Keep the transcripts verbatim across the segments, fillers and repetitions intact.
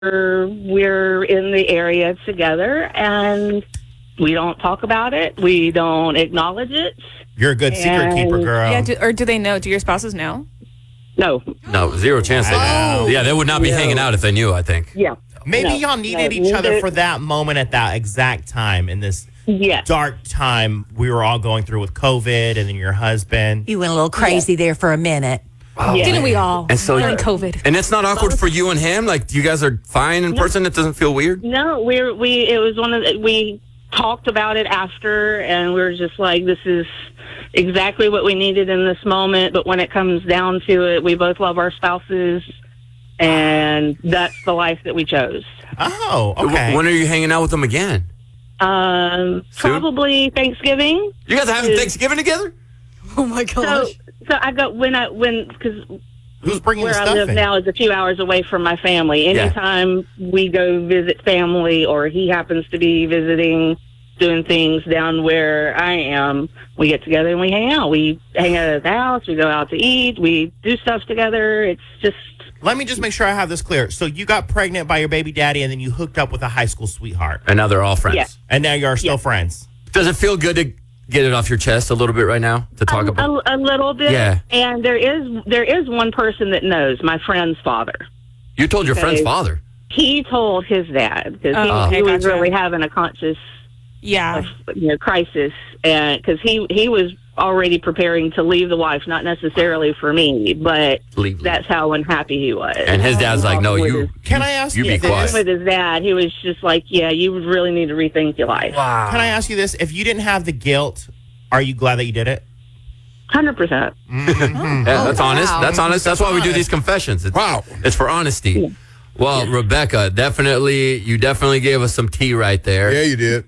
we're in the area together, and we don't talk about it. We don't acknowledge it. You're a good secret And- keeper, girl. Yeah, do, or do they know? Do your spouses know? No. No, zero chance they Wow. did. Yeah, they would not be No. hanging out if they knew, I think. Yeah. Maybe No. y'all needed No, each other neither- for that moment at that exact time in this Yes. dark time we were all going through with COVID and then your husband. You went a little crazy there for a minute. Yeah. Didn't we all? And so- during COVID. And it's not awkward for you and him? Like, you guys are fine in person? It doesn't feel weird? No, we're we. It was one of the, we talked about it after, and we were just like, this is exactly what we needed in this moment. But when it comes down to it, we both love our spouses, and that's the life that we chose. Oh, okay. W- When are you hanging out with them again? Um, Soon? probably Thanksgiving. You guys are having Is- Thanksgiving together? Oh my So, gosh. so I go when I when because Who's bringing where the I stuff live in? now is a few hours away from my family. Yeah. Anytime we go visit family, or he happens to be visiting, doing things down where I am, we get together and we hang out. We hang out at the house. We go out to eat. We do stuff together. It's just Let me just make sure I have this clear. So you got pregnant by your baby daddy and then you hooked up with a high school sweetheart. And now they're all friends. Yeah. And now you're still Yeah. friends. Does it feel good to get it off your chest a little bit right now to talk a, about? a, a little bit. Yeah. And there is there is one person that knows, my friend's father. You told your friend's Okay. father. He told his dad because Oh, he, okay, he was gotcha. really having a conscious Yeah. you know, crisis, and because he he was already preparing to leave the wife, not necessarily for me, but Leave. that's how unhappy he was. And his dad's like, no, With you. his- Can I ask you you be this? quiet. with his dad, he was just like, yeah, you would really need to rethink your life. Wow. Can I ask you this? If you didn't have the guilt, are you glad that you did it? Hundred percent. Yeah, that's honest. wow. That's honest. That's why we do these confessions. It's, Wow. It's for honesty. Well, Rebecca, definitely, you definitely gave us some tea right there. Yeah, you did.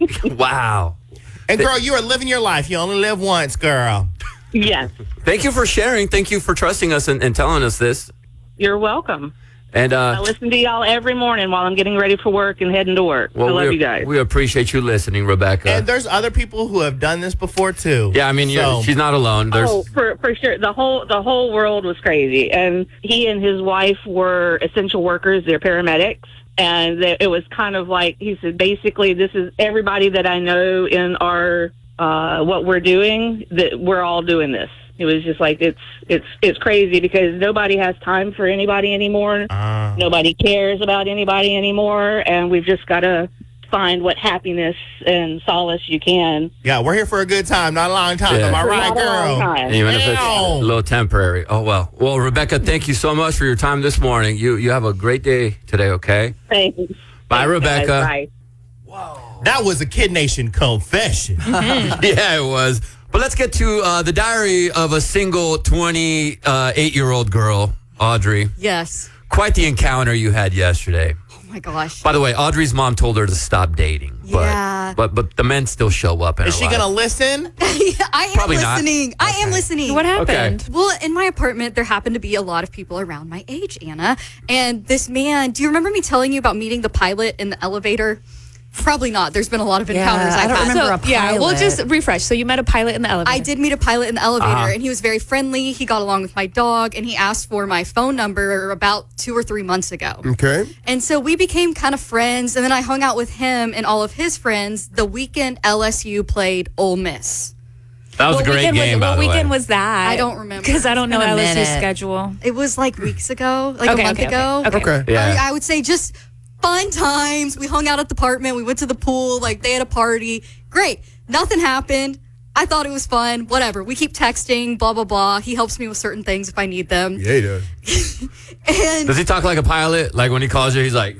Wow. And girl, you are living your life. You only live once, girl. Yes, Thank you for sharing. Thank you for trusting us and, and telling us this. you're welcome. And I uh, listen to y'all every morning while I'm getting ready for work and heading to work. I love we, you guys. we appreciate you listening, Rebecca. And there's other people who have done this before too. yeah, I mean, you're, So- she's not alone. There's, Oh, for for sure. The whole the whole world was crazy, and he and his wife were essential workers. They're paramedics, and they, it was kind of like he said. Basically, this is everybody that I know in our uh, what we're doing. That we're all doing this. It was just like it's it's it's crazy because nobody has time for anybody anymore. Uh, Nobody cares about anybody anymore, and we've just got to find what happiness and solace you can. yeah, we're here for a good time, not a long time. Yeah. Am I For right, not a long girl? time. even if it's Ow. a little temporary. Oh, well. Well, Rebecca, thank you so much for your time this morning. You you have a great day today, okay? Thanks. Bye, Thanks, Rebecca. guys. Bye. That was a Kid Nation confession. Yeah, it was. But let's get to uh, the diary of a single twenty-eight-year-old girl, Audrey. Yes. Quite the encounter you had yesterday. Oh my gosh. By the way, Audrey's mom told her to stop dating. But, Yeah. But but the men still show up in Is her she life. gonna listen? I am Probably not. listening. I am listening. What happened? Well, in my apartment, there happened to be a lot of people around my age, Anna. And this man, do you remember me telling you about meeting the pilot in the elevator? Probably not. There's been a lot of Yeah, encounters I I've don't had. remember a Yeah, we'll pilot. just refresh. So you met a pilot in the elevator. I did meet a pilot in the elevator, Uh-huh. and he was very friendly. He got along with my dog, and he asked for my phone number about two or three months ago. Okay. And so we became kind of friends, and then I hung out with him and all of his friends the weekend L S U played Ole Miss. That was What a great weekend game, was, by What the weekend way. was that? I don't remember. Because I don't know been a L S U's minute. schedule. It was like weeks ago, like Okay, a month okay, ago. okay, okay. Okay. Yeah. I, I would say just fun times. We hung out at the apartment. We went to the pool. Like they had a party. Great. Nothing happened. I thought it was fun. Whatever. We keep texting. Blah blah blah. He helps me with certain things if I need them. Yeah, he does. And Does he talk like a pilot? Like when he calls you, he's like,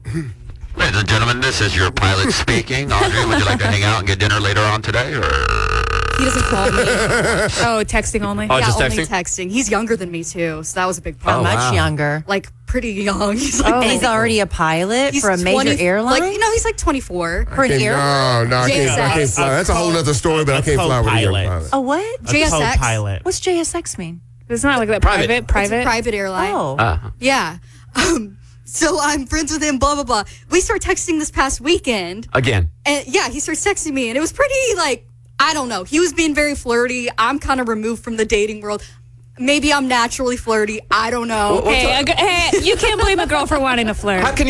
Ladies and gentlemen, this is your pilot speaking. Audrey, would you like to hang out and get dinner later on today? Or he doesn't call me. Oh, texting only. Oh, yeah, just only texting? texting. He's younger than me too, so that was a big How problem. Oh, much wow. younger? Like pretty young. He's like, And he's already a pilot he's for a major twenty airline? Like you know, he's like twenty-four. for an Can't- air? No, no, I can't, I can't J S X. fly. That's a whole other story, but I A can't fly with a young co-pilot. pilot. A what? A J S X? co-pilot. What's J S X mean? It's not like that Private. private. It's a Private. private airline. Oh. uh, Yeah. Um, so I'm friends with him, blah, blah, blah. We start texting this past weekend. again. And yeah, he starts texting me. And it was pretty, like, I don't know. He was being very flirty. I'm kind of removed from the dating world. Maybe I'm naturally flirty. I don't know. Hey, a g- hey, you can't blame a girl for wanting to flirt. How can